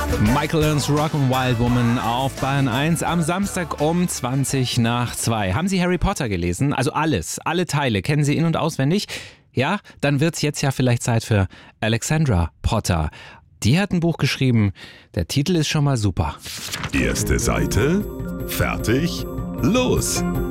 Michael Learns Rock and Wild Woman auf Bayern 1 am Samstag um 2:20. Haben Sie Harry Potter gelesen? Also alles, alle Teile, kennen Sie in- und auswendig? Ja, dann wird's jetzt ja vielleicht Zeit für Alexandra Potter. Die hat ein Buch geschrieben, der Titel ist schon mal super. Erste Seite, fertig, los!